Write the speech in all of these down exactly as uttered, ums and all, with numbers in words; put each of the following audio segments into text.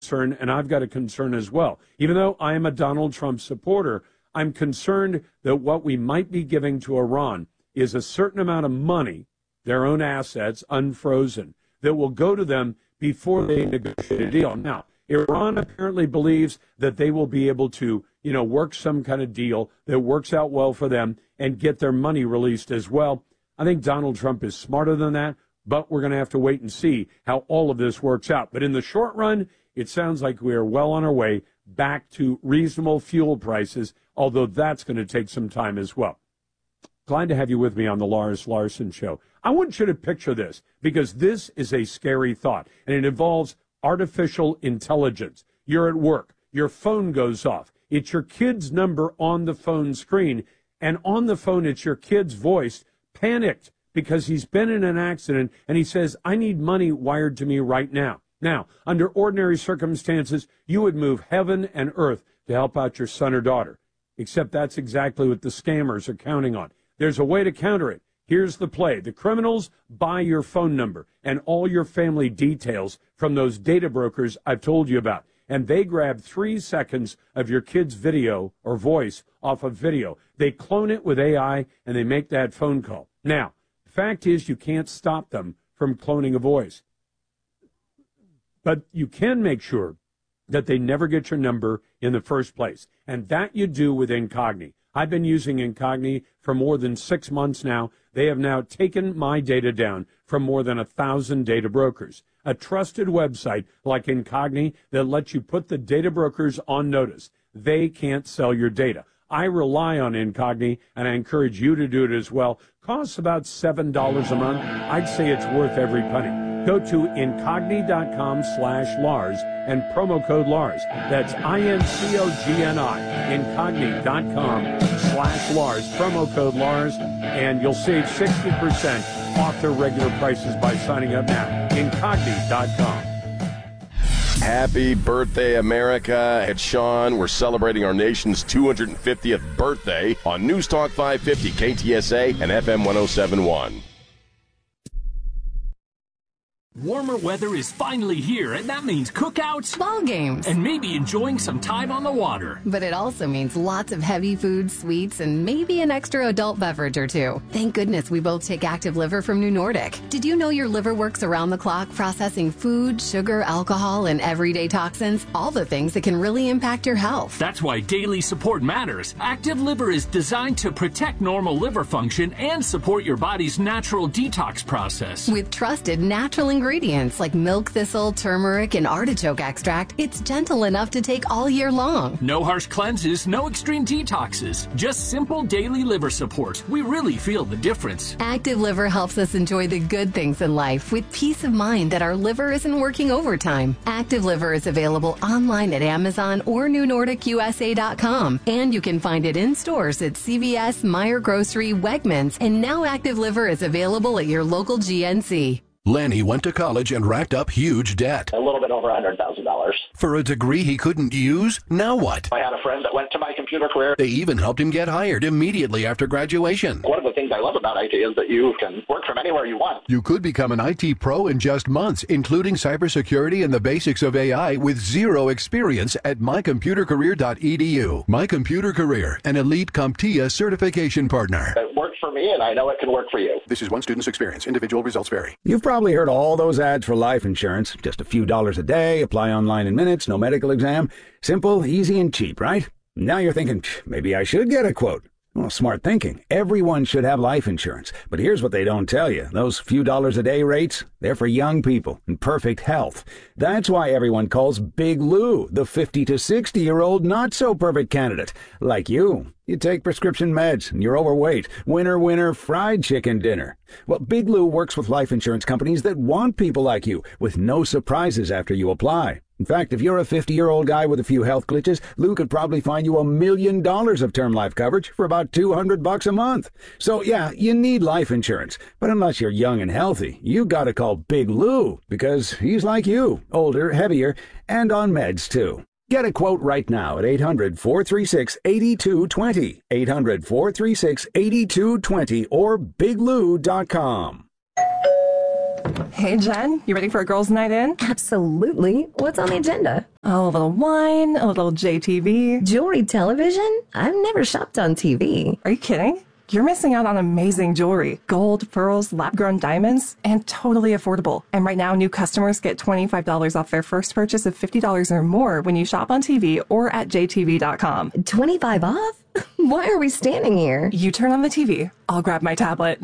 concern, and I've got a concern as well. Even though I am a Donald Trump supporter, I'm concerned that what we might be giving to Iran is a certain amount of money, their own assets, unfrozen, that will go to them before they negotiate a deal. Now, Iran apparently believes that they will be able to, you know, work some kind of deal that works out well for them and get their money released as well. I think Donald Trump is smarter than that, but we're going to have to wait and see how all of this works out. But in the short run, it sounds like we are well on our way back to reasonable fuel prices, although that's going to take some time as well. Glad to have you with me on the Lars Larson Show. I want you to picture this, because this is a scary thought, and it involves artificial intelligence. You're at work. Your phone goes off. It's your kid's number on the phone screen, and on the phone it's your kid's voice, panicked because he's been in an accident, and he says, I need money wired to me right now. Now, under ordinary circumstances, you would move heaven and earth to help out your son or daughter, except that's exactly what the scammers are counting on. There's a way to counter it. Here's the play. The criminals buy your phone number and all your family details from those data brokers I've told you about. And they grab three seconds of your kid's video or voice off of video. They clone it with A I, and they make that phone call. Now, the fact is you can't stop them from cloning a voice. But you can make sure that they never get your number in the first place. And that you do with Incogni. I've been using Incogni for more than six months now. They have now taken my data down from more than a thousand data brokers. A trusted website like Incogni that lets you put the data brokers on notice. They can't sell your data. I rely on Incogni, and I encourage you to do it as well. Costs about seven dollars a month. I'd say it's worth every penny. Go to incogni.com slash Lars and promo code Lars. That's I N C O G N I, incogni.com slash Lars, promo code Lars, and you'll save sixty percent off their regular prices by signing up now. incogni dot com. Happy birthday, America. It's Sean. We're celebrating our nation's two hundred fiftieth birthday on News Talk five fifty, K T S A, and F M one oh seven point one. Warmer weather is finally here, and that means cookouts, ball games, and maybe enjoying some time on the water. But it also means lots of heavy food, sweets, and maybe an extra adult beverage or two. Thank goodness we both take Active Liver from New Nordic. Did you know your liver works around the clock processing food, sugar, alcohol, and everyday toxins? All the things that can really impact your health. That's why daily support matters. Active Liver is designed to protect normal liver function and support your body's natural detox process. With trusted natural ingredients. Ingredients like milk thistle, turmeric, and artichoke extract, it's gentle enough to take all year long. No harsh cleanses, no extreme detoxes, just simple daily liver support. We really feel the difference. Active Liver helps us enjoy the good things in life with peace of mind that our liver isn't working overtime. Active Liver is available online at Amazon or new nordic U S A dot com, and you can find it in stores at C V S, Meijer Grocery, Wegmans, and now Active Liver is available at your local G N C. Lanny went to college and racked up huge debt. A little bit over one hundred thousand dollars. For a degree he couldn't use? Now what? I had a friend that went to my computer career. They even helped him get hired immediately after graduation. One of the things I love about I T is that you can work from anywhere you want. You could become an I T pro in just months, including cybersecurity and the basics of A I with zero experience at my computer career dot e d u. My Computer Career, an elite CompTIA certification partner. It worked for me, and I know it can work for you. This is one student's experience. Individual results vary. You've probably heard all those ads for life insurance. Just a few dollars a day, apply online in minutes, no medical exam. Simple, easy, and cheap, right? Now you're thinking, maybe I should get a quote. Well, smart thinking. Everyone should have life insurance. But here's what they don't tell you. Those few dollars a day rates, they're for young people in perfect health. That's why everyone calls Big Lou the fifty to sixty-year-old not-so-perfect candidate. Like you. You take prescription meds, and you're overweight. Winner, winner, fried chicken dinner. Well, Big Lou works with life insurance companies that want people like you, with no surprises after you apply. In fact, if you're a fifty-year-old guy with a few health glitches, Lou could probably find you a million dollars of term life coverage for about two hundred bucks a month. So, yeah, you need life insurance. But unless you're young and healthy, you gotta call Big Lou, because he's like you, older, heavier, and on meds, too. Get a quote right now at eight hundred, four three six, eight two two zero, eight hundred, four three six, eight two two zero, or big lou dot com. Hey, Jen, you ready for a girls' night in? Absolutely. What's on the agenda? Oh, a little wine, a little J T V. Jewelry television? I've never shopped on T V. Are you kidding? You're missing out on amazing jewelry. Gold, pearls, lab-grown diamonds, and totally affordable. And right now, new customers get twenty-five dollars off their first purchase of fifty dollars or more when you shop on T V or at J T V dot com. twenty-five off? Why are we standing here? You turn on the T V. I'll grab my tablet.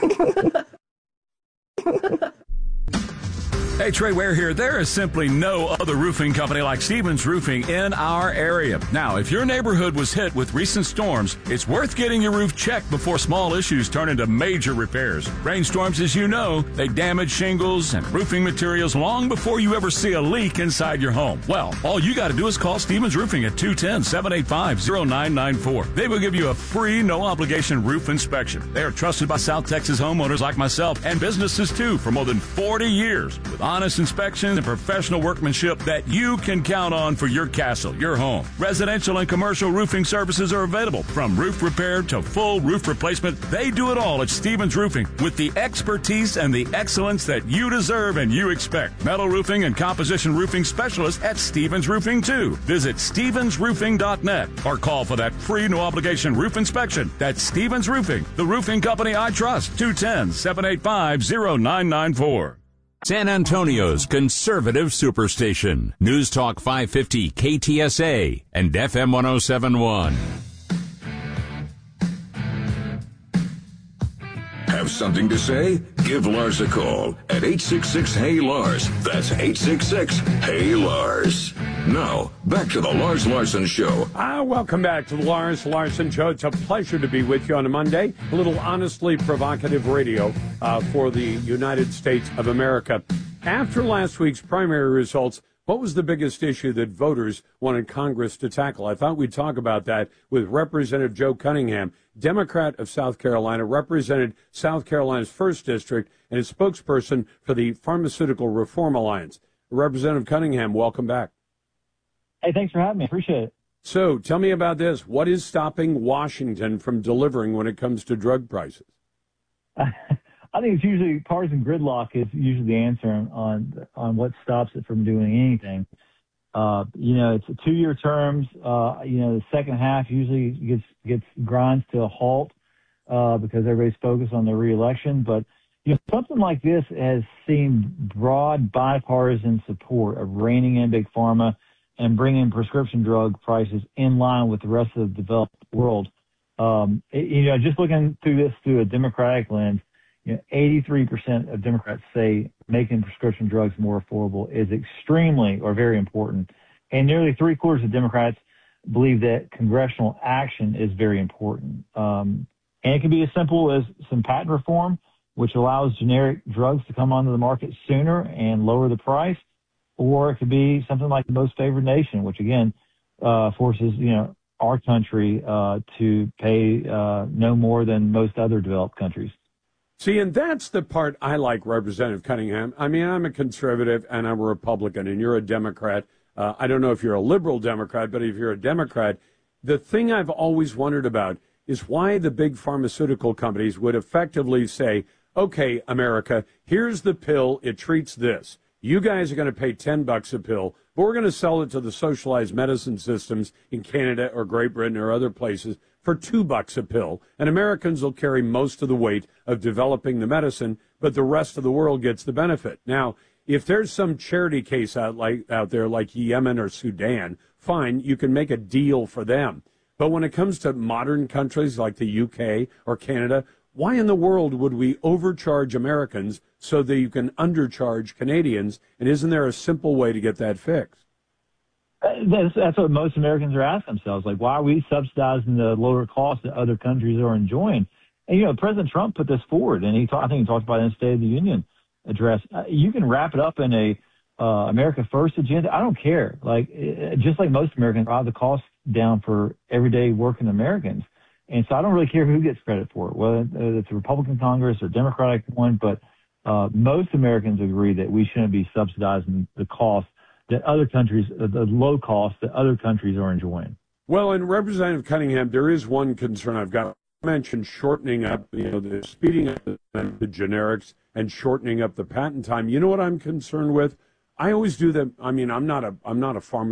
Hey, Trey Ware here. There is simply no other roofing company like Stevens Roofing in our area. Now, if your neighborhood was hit with recent storms, it's worth getting your roof checked before small issues turn into major repairs. Rainstorms, as you know, they damage shingles and roofing materials long before you ever see a leak inside your home. Well, all you got to do is call Stevens Roofing at two one zero, seven eight five, zero nine nine four. They will give you a free, no-obligation roof inspection. They are trusted by South Texas homeowners like myself and businesses, too, for more than forty years with honest inspections and professional workmanship that you can count on for your castle, your home. Residential and commercial roofing services are available, from roof repair to full roof replacement. They do it all at Stevens Roofing with the expertise and the excellence that you deserve and you expect. Metal roofing and composition roofing specialists at Stevens Roofing, too. Visit stevens roofing dot net or call for that free no-obligation roof inspection. That's Stevens Roofing, the roofing company I trust. two one zero, seven eight five, zero nine nine four. San Antonio's conservative superstation. News Talk five fifty K T S A and F M one oh seven point one. Have something to say? Give Lars a call at eight six six, H E Y, Lars. That's eight six six, Hey Lars. Now, back to the Lars Larson Show. Ah, welcome back to the Lars Larson Show. It's a pleasure to be with you on a Monday. A little honestly provocative radio uh, for the United States of America. After last week's primary results, what was the biggest issue that voters wanted Congress to tackle? I thought we'd talk about that with Representative Joe Cunningham, Democrat of South Carolina, represented South Carolina's first District, and is spokesperson for the Pharmaceutical Reform Alliance. Representative Cunningham, welcome back. Hey, thanks for having me. Appreciate it. So tell me about this. What is stopping Washington from delivering when it comes to drug prices? I think it's usually partisan gridlock is usually the answer on on what stops it from doing anything. Uh, you know, it's two-year terms. Uh, you know, the second half usually gets gets grinds to a halt uh, because everybody's focused on the reelection. But you know, something like this has seen broad bipartisan support of reining in big pharma and bringing prescription drug prices in line with the rest of the developed world. Um, it, you know, just looking through this through a Democratic lens, you know, eighty-three percent of Democrats say making prescription drugs more affordable is extremely or very important. And nearly three quarters of Democrats believe that congressional action is very important. Um, and it can be as simple as some patent reform, which allows generic drugs to come onto the market sooner and lower the price. Or it could be something like the most favored nation, which again uh, forces, you know, our country uh, to pay uh, no more than most other developed countries. See, and that's the part I like, Representative Cunningham. I mean, I'm a conservative and I'm a Republican, and you're a Democrat. Uh, I don't know if you're a liberal Democrat, but if you're a Democrat, the thing I've always wondered about is why the big pharmaceutical companies would effectively say, okay, America, here's the pill. It treats this. You guys are going to pay ten bucks a pill, but we're going to sell it to the socialized medicine systems in Canada or Great Britain or other places for two bucks a pill. And Americans will carry most of the weight of developing the medicine, but the rest of the world gets the benefit. Now, if there's some charity case out like out there like Yemen or Sudan, fine, you can make a deal for them. But when it comes to modern countries like the U K or Canada, why in the world would we overcharge Americans so that you can undercharge Canadians? And isn't there a simple way to get that fixed? That's, that's what most Americans are asking themselves. Like, why are we subsidizing the lower costs that other countries are enjoying? And, you know, President Trump put this forward, and he talk, I think he talked about it in the State of the Union address. Uh, you can wrap it up in a uh, America First agenda. I don't care. Like, it, just like most Americans, drive the costs down for everyday working Americans. And so I don't really care who gets credit for it, whether it's a Republican Congress or Democratic one, but uh, most Americans agree that we shouldn't be subsidizing the cost that other countries, the low cost that other countries are enjoying. Well, in Representative Cunningham, there is one concern I've got mentioned shortening up, you know, the speeding up the, the generics and shortening up the patent time. You know what I'm concerned with? I always do that. I mean, I'm not a I'm not a pharmaceutical